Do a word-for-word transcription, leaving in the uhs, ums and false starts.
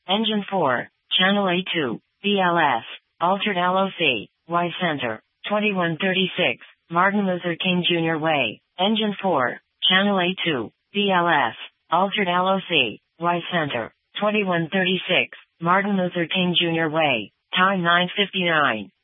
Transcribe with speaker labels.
Speaker 1: Engine four, Channel A two, B L S, Altered L O C, Y Center, twenty-one thirty-six, Martin Luther King Junior Way. Engine four, Channel A two, B L S, Altered L O C, Y Center, twenty-one thirty-six, Martin Luther King Junior Way. Time nine fifty-nine.